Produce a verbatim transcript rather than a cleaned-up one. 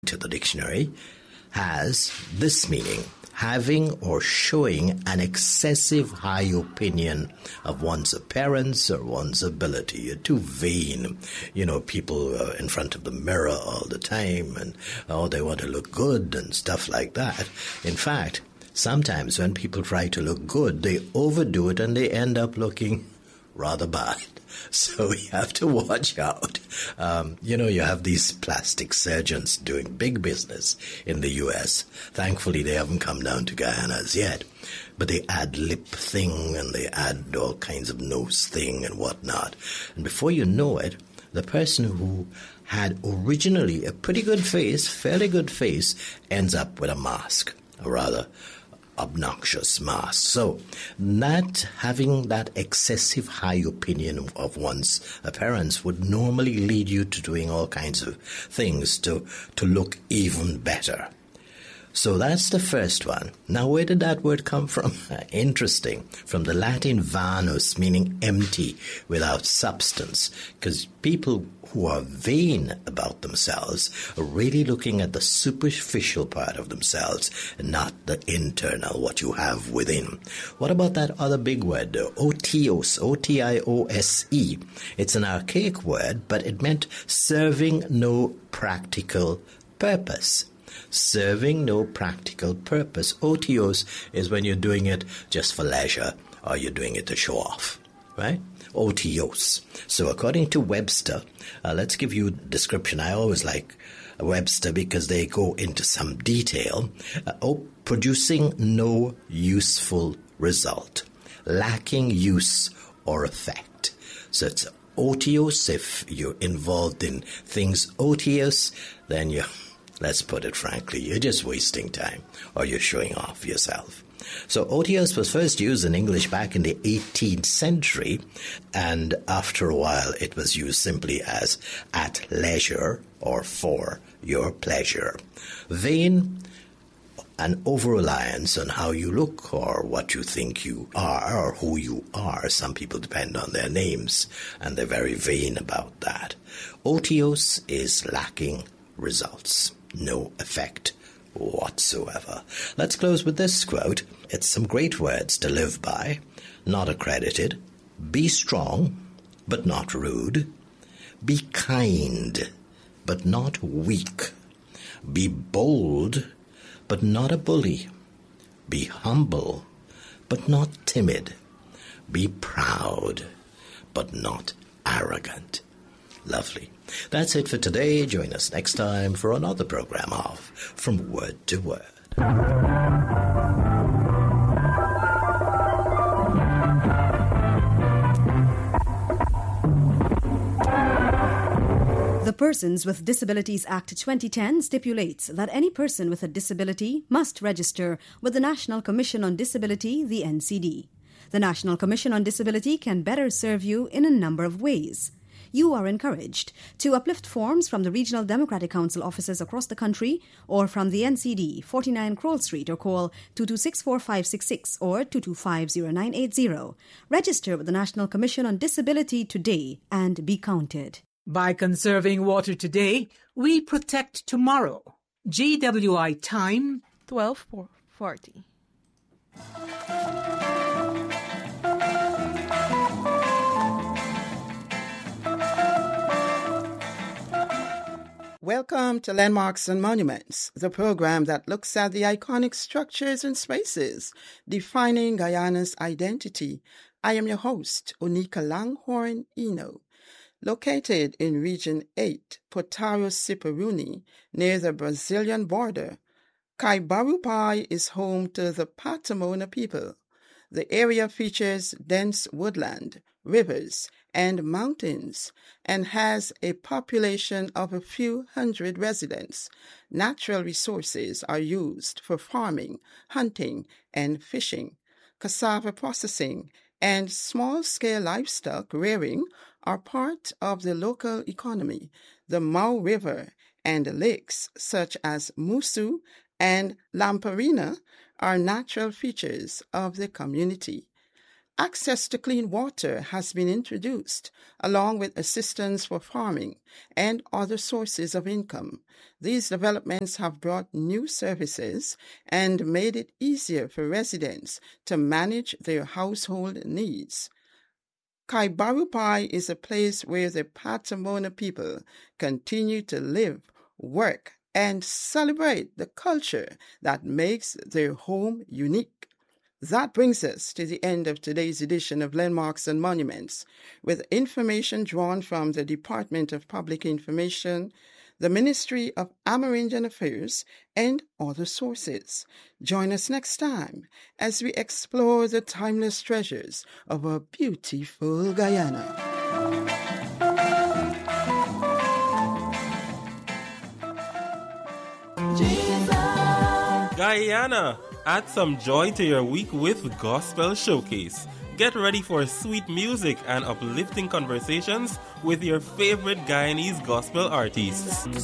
to the dictionary, has this meaning: having or showing an excessive high opinion of one's appearance or one's ability. You're too vain. You know, people are in front of the mirror all the time and, oh, they want to look good and stuff like that. In fact, sometimes when people try to look good, they overdo it and they end up looking rather bad. So you have to watch out. Um, you know, you have these plastic surgeons doing big business in the U S. Thankfully, they haven't come down to Guyana as yet. But they add lip thing and they add all kinds of nose thing and whatnot. And before you know it, the person who had originally a pretty good face, fairly good face, ends up with a mask, or rather obnoxious mask. So not having that excessive high opinion of one's appearance would normally lead you to doing all kinds of things to, to look even better. So that's the first one. Now, where did that word come from? Interesting. From the Latin vanus, meaning empty, without substance. Because people who are vain about themselves are really looking at the superficial part of themselves and not the internal, what you have within. What about that other big word, otiose, O T I O S E? It's an archaic word, but it meant serving no practical purpose. Serving no practical purpose. Otiose is when you're doing it just for leisure or you're doing it to show off, right? Otiose. So according to Webster, uh, let's give you a description. I always like Webster because they go into some detail. Uh, oh, producing no useful result. Lacking use or effect. So it's otiose. If you're involved in things otiose, then you're, let's put it frankly, you're just wasting time or you're showing off yourself. So otiose was first used in English back in the eighteenth century, and after a while it was used simply as at leisure or for your pleasure. Vain, an over-reliance on how you look or what you think you are or who you are. Some people depend on their names, and they're very vain about that. Otiose is lacking results, no effect whatsoever. Let's close with this quote. It's some great words to live by, not accredited. Be strong, but not rude. Be kind, but not weak. Be bold, but not a bully. Be humble, but not timid. Be proud, but not arrogant. Lovely. That's it for today. Join us next time for another program of From Word to Word. The Persons with Disabilities Act twenty ten stipulates that any person with a disability must register with the National Commission on Disability, the N C D. The National Commission on Disability can better serve you in a number of ways. You are encouraged to uplift forms from the Regional Democratic Council offices across the country or from the N C D, forty-nine Kroll Street, or call two two six, four five six six or two two five, zero nine eight zero. Register with the National Commission on Disability today and be counted. By conserving water today, we protect tomorrow. G W I time twelve forty. Welcome to Landmarks and Monuments, the program that looks at the iconic structures and spaces defining Guyana's identity. I am your host, Onika Langhorne Eno. Located in Region eight, Portaro Siperuni, near the Brazilian border, Kaibarupai is home to the Patamona people. The area features dense woodland, rivers, and mountains, and has a population of a few hundred residents. Natural resources are used for farming, hunting, and fishing. Cassava processing and small-scale livestock rearing are part of the local economy. The Mau River and lakes such as Musu and Lamparina are natural features of the community. Access to clean water has been introduced, along with assistance for farming and other sources of income. These developments have brought new services and made it easier for residents to manage their household needs. Kaibarupai is a place where the Patamona people continue to live, work, and celebrate the culture that makes their home unique. That brings us to the end of today's edition of Landmarks and Monuments, with information drawn from the Department of Public Information, the Ministry of Amerindian Affairs, and other sources. Join us next time as we explore the timeless treasures of our beautiful Guyana. Guyana, add some joy to your week with Gospel Showcase. Get ready for sweet music and uplifting conversations with your favorite Guyanese gospel artists.